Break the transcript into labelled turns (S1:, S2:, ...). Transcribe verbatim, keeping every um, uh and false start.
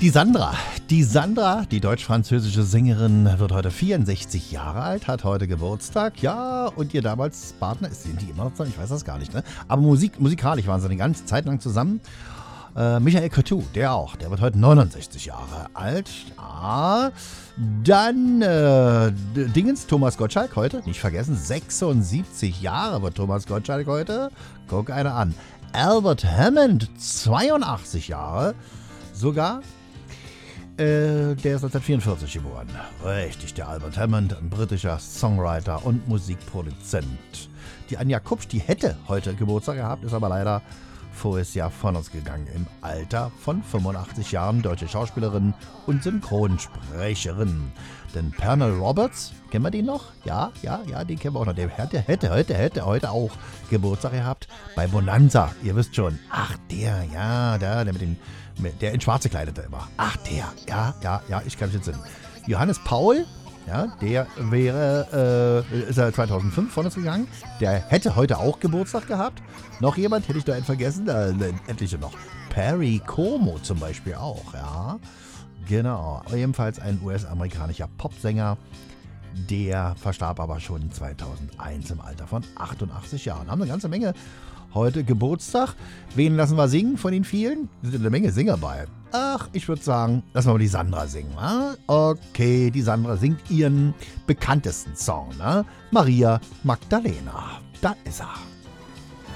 S1: Die Sandra, die Sandra, die deutsch-französische Sängerin, wird heute vierundsechzig Jahre alt, hat heute Geburtstag, ja, und ihr damals Partner, ist sind die immer noch zusammen? Ich weiß das gar nicht, ne? Aber Musik, musikalisch waren sie eine ganze Zeit lang zusammen. Äh, Michael Cretu, der auch, der wird heute neunundsechzig Jahre alt. Ja. Dann äh, Dingens, Thomas Gottschalk heute, nicht vergessen, sechsundsiebzig Jahre wird Thomas Gottschalk heute. Guck einer an. Albert Hammond, zweiundachtzig Jahre sogar. Äh, der ist neunzehnhundertvierundvierzig geboren. Richtig, der Albert Hammond, ein britischer Songwriter und Musikproduzent. Die Anja Kupsch, die hätte heute Geburtstag gehabt, ist aber leider voriges Jahr von uns gegangen. Im Alter von fünfundachtzig Jahren, deutsche Schauspielerin und Synchronsprecherin. Denn Pernell Roberts, kennen wir den noch? Ja, ja, ja, den kennen wir auch noch. Der hätte, hätte, hätte, hätte heute auch Geburtstag gehabt bei Bonanza. Ihr wisst schon. Ach, der, ja, der, der mit den, mit, der in Schwarze kleidete immer. Ach, der, ja, ja, ja, ich kann mich jetzt sehen. Johannes Paul, ja, der wäre, äh, ist er zweitausendfünf von uns gegangen. Der hätte heute auch Geburtstag gehabt. Noch jemand, hätte ich da einen vergessen? Äh, etliche noch. Perry Como zum Beispiel auch, ja. Genau, ebenfalls ein U S-amerikanischer Popsänger. Der verstarb aber schon zweitausendeins im Alter von achtundachtzig Jahren. Haben eine ganze Menge heute Geburtstag. Wen lassen wir singen von den vielen? Es sind eine Menge Singer bei. Ach, ich würde sagen, lassen wir mal die Sandra singen. Ne? Okay, die Sandra singt ihren bekanntesten Song. Ne? Maria Magdalena. Da ist er.